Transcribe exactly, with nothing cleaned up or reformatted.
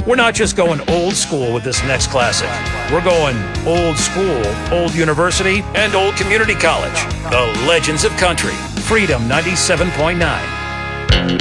We're not just going old school with this next classic. We're going old school, old university, and old community college. The Legends of Country. Freedom ninety-seven point nine.